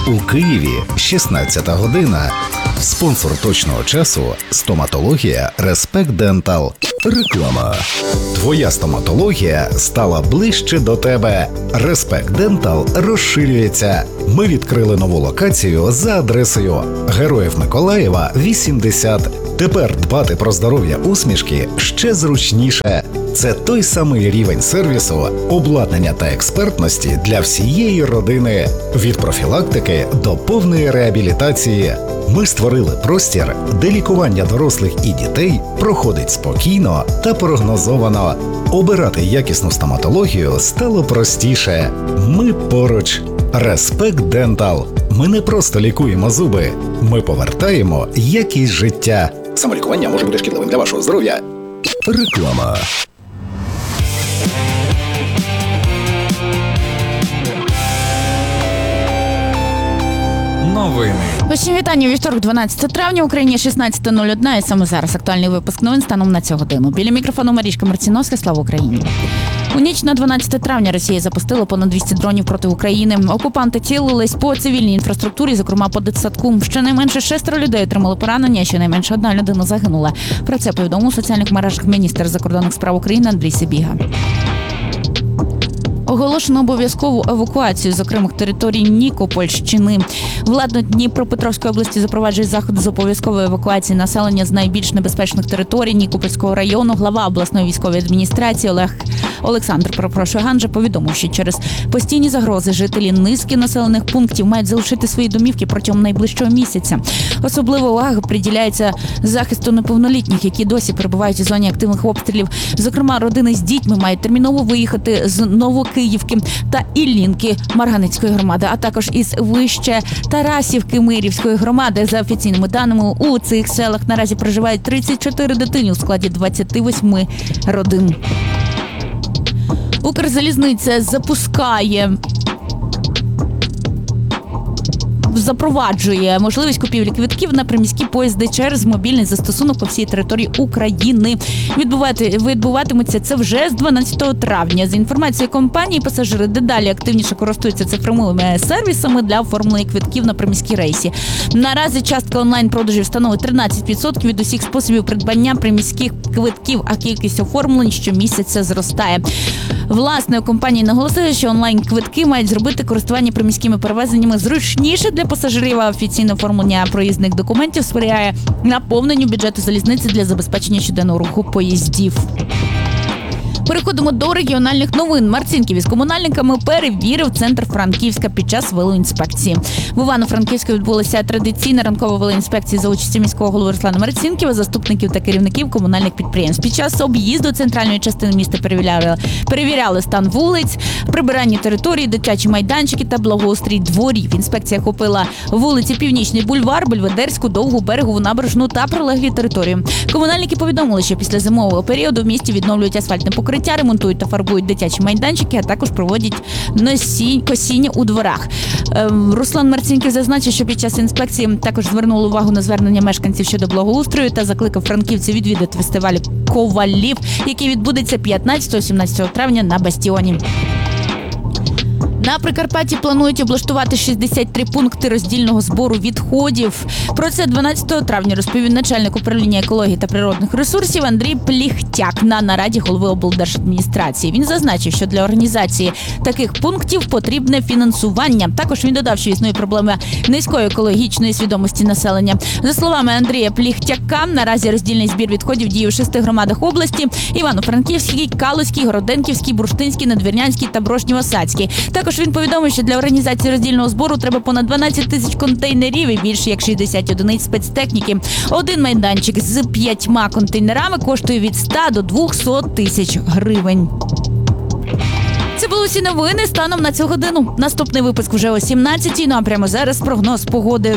У Києві 16 година. Спонсор точного часу – стоматологія Респект Дентал. Реклама. Твоя стоматологія стала ближче до тебе. Респект Дентал розширюється. Ми відкрили нову локацію за адресою Героїв Миколаєва, 80. Тепер дбати про здоров'я усмішки ще зручніше. Це той самий рівень сервісу, обладнання та експертності для всієї родини. Від профілактики до повної реабілітації. Ми створили простір, де лікування дорослих і дітей проходить спокійно та прогнозовано. Обирати якісну стоматологію стало простіше. Ми поруч. Респект Дентал. Ми не просто лікуємо зуби, ми повертаємо якість життя. Самолікування може бути шкідливим для вашого здоров'я. Реклама. Новини. Усім вітання. Вівторок, 12 травня, в Україні 16:01. І саме зараз актуальний випуск новин станом на цю годину. Біля мікрофону Марічка Марціновська. Слава Україні. У ніч на 12 травня Росія запустила понад 200 дронів проти України. Окупанти цілились по цивільній інфраструктурі, зокрема по дитсадку. Щонайменше 6 людей отримали поранення, щонайменше 1 людина загинула. Про це повідомив у соціальних мережах міністр закордонних справ України Андрій Сибіга. Оголошено обов'язкову евакуацію з окремих територій Нікопольщини. Влада Дніпропетровської області запроваджує заходи з обов'язкової евакуації населення з найбільш небезпечних територій Нікопольського району. Глава обласної військової адміністрації Олександр Ганжа повідомив, що через постійні загрози жителі низки населених пунктів мають залишити свої домівки протягом найближчого місяця. Особлива увага приділяється захисту неповнолітніх, які досі перебувають у зоні активних обстрілів. Зокрема, родини з дітьми мають терміново виїхати з Новокиївки та Іллінки Марганецької громади, а також із Вище Тарасівки Мирівської громади. За офіційними даними, у цих селах наразі проживають 34 дитини у складі 28 родин. Укрзалізниця запроваджує можливість купівлі квитків на приміські поїзди через мобільний застосунок по всій території України. Відбуватиметься це вже з 12 травня. За інформацією компанії, пасажири дедалі активніше користуються цифровими сервісами для оформлення квитків на приміські рейси. Наразі частка онлайн-продажів становить 13% від усіх способів придбання приміських квитків, а кількість оформлень щомісяця зростає. Власне, у компанії наголосили, що онлайн-квитки мають зробити користування приміськими перевезеннями зручніше для пасажирів, а офіційне оформлення проїзних документів сприяє наповненню бюджету залізниці для забезпечення щоденного руху поїздів. Переходимо до регіональних новин. Марцінків із комунальниками перевірив центр Франківська під час велоінспекції. В Івано-Франківську відбулася традиційна ранкова велоінспекція за участі міського голови Руслана Марцінківа, заступників та керівників комунальних підприємств. Під час об'їзду центральної частини міста перевіряли стан вулиць, прибирання території, дитячі майданчики та благоустрій дворів. Інспекція охопила вулиці Північний бульвар, Бельведерську, Довгу, Берегову, Набережну та прилеглі території. Комунальники повідомили, що після зимового періоду в місті відновлюють асфальтне покриття, ремонтують та фарбують дитячі майданчики, а також проводять косіння у дворах. Руслан Марцінків зазначив, що під час інспекції також звернули увагу на звернення мешканців щодо благоустрою та закликав франківців відвідати фестиваль ковалів, який відбудеться 15-17 травня на Бастіоні. На Прикарпатті планують облаштувати 63 пункти роздільного збору відходів. Про це 12 травня розповів начальник управління екології та природних ресурсів Андрій Пліхтяк на нараді голови облдержадміністрації. Він зазначив, що для організації таких пунктів потрібне фінансування. Також він додав, що існує проблема низької екологічної свідомості населення. За словами Андрія Пліхтяка, наразі роздільний збір відходів діє у 6 громадах області – Івано-Франківській, Калузькій, Городенківській, Бурштинській, Надвірнянській та Брошнєво-Садській. Також він повідомив, що для організації роздільного збору треба понад 12 тисяч контейнерів і більше як 60 одиниць спецтехніки. Один майданчик з 5 контейнерами коштує від 100 до 200 тисяч гривень. Це були усі новини станом на цю годину. Наступний випуск вже о 17-й, ну а прямо зараз прогноз погоди.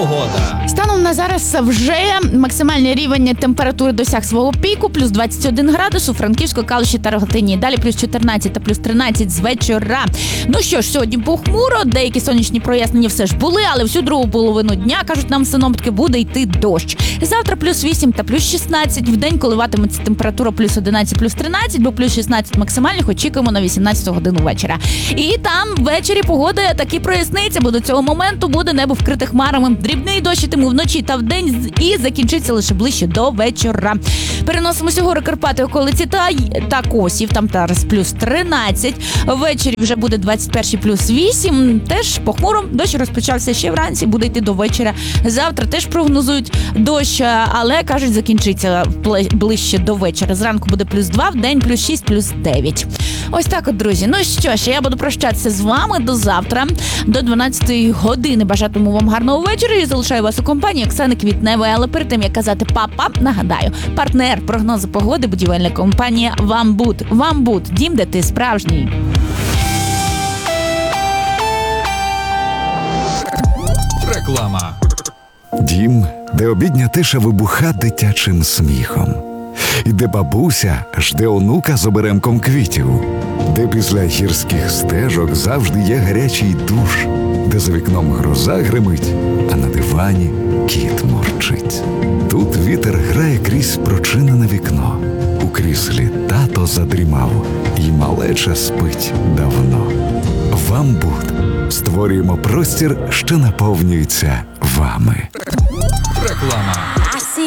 Погода. Станом на зараз вже максимальний рівень температури досяг свого піку, плюс 21 градус у Франківську, Калуші та Рогатині. Далі плюс 14 та плюс 13 з вечора. Ну що ж, сьогодні похмуро, деякі сонячні прояснення все ж були, але всю другу половину дня, кажуть нам синоптики, буде йти дощ. Завтра плюс 8 та плюс 16, в день коливатиметься температура плюс 11, плюс 13, бо плюс 16 максимальних очікуємо на 18 годину вечора. І там ввечері погода таки проясниться, бо до цього моменту буде небо вкрите хмарами. Дрібний дощ йтиме вночі та вдень і закінчиться лише ближче до вечора. Переносимося гори Карпати, околиці та Косів, там зараз плюс 13. Ввечері вже буде 21 плюс 8. Теж похмуро, дощ розпочався ще вранці, буде йти до вечора. Завтра теж прогнозують дощ, але, кажуть, закінчиться ближче до вечора. Зранку буде плюс 2, вдень плюс 6, плюс 9. Ось так от, друзі. Ну що ж, я буду прощатися з вами до завтра, до 12 години. Бажатиму вам гарного вечора і залишаю вас у компанії Оксани Квітневої. Але перед тим, як казати папа, нагадаю, партнер прогнозу погоди, будівельна компанія «Вамбуд». «Вамбуд» – дім, де ти справжній. Реклама. Дім, де обідня тиша вибуха дитячим сміхом. І де бабуся жде онука з оберемком квітів. Де після гірських стежок завжди є гарячий душ. Де за вікном гроза гримить, а на дивані кіт мурчить. Тут вітер грає крізь прочинене вікно. У кріслі тато задрімав, і малеча спить давно. «Вамбуд» створюємо простір, що наповнюється вами. Реклама.